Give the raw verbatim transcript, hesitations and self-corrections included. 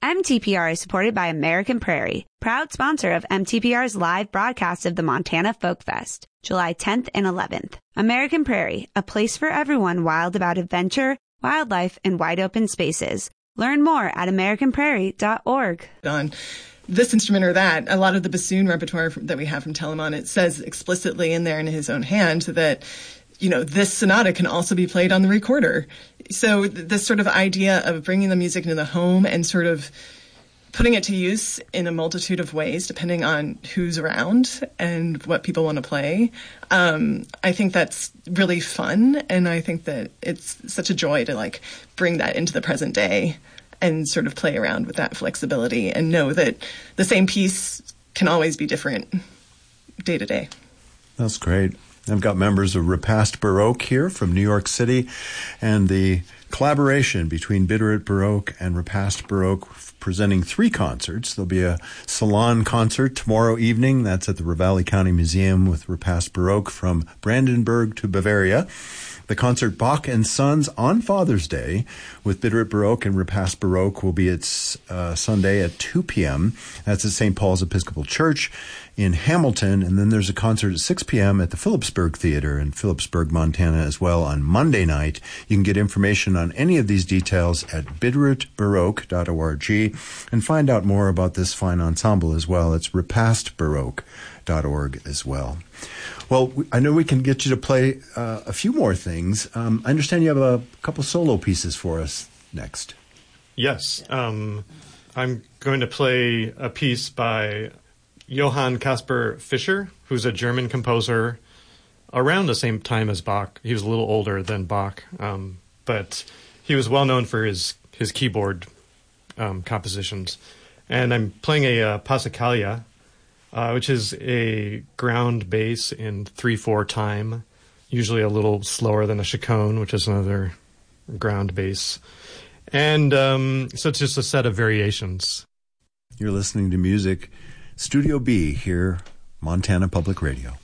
M T P R is supported by American Prairie, proud sponsor of M T P R's live broadcast of the Montana Folk Fest, July tenth and eleventh. American Prairie, a place for everyone wild about adventure, wildlife, and wide open spaces. Learn more at american prairie dot org. On this instrument or that, a lot of the bassoon repertoire that we have from Telemann, it says explicitly in there in his own hand that, you know, this sonata can also be played on the recorder. So this sort of idea of bringing the music into the home and sort of putting it to use in a multitude of ways, depending on who's around and what people want to play. Um, I think that's really fun. And I think that it's such a joy to like bring that into the present day and sort of play around with that flexibility and know that the same piece can always be different day to day. That's great. I've got members of Repast Baroque here from New York City, and the collaboration between Bitterit Baroque and Repast Baroque presenting three concerts. There'll be a salon concert tomorrow evening. That's at the Ravalli County Museum with Repast Baroque from Brandenburg to Bavaria. The concert Bach and Sons on Father's Day with Bitterit Baroque and Repast Baroque will be at uh, Sunday at two p.m. That's at Saint Paul's Episcopal Church in Hamilton. And then there's a concert at six p.m. at the Phillipsburg Theater in Phillipsburg, Montana as well on Monday night. You can get information on any of these details at bitterit baroque dot org and find out more about this fine ensemble as well. It's repast baroque dot org as well. Well, I know we can get you to play uh, a few more things. Um, I understand you have a couple solo pieces for us next. Yes. Um, I'm going to play a piece by Johann Caspar Fischer, who's a German composer around the same time as Bach. He was a little older than Bach, um, but he was well known for his, his keyboard um, compositions. And I'm playing a uh, Passacaglia, Uh, which is a ground bass in three four time, usually a little slower than a chaconne, which is another ground bass. And um, so it's just a set of variations. You're listening to Music Studio B here, Montana Public Radio.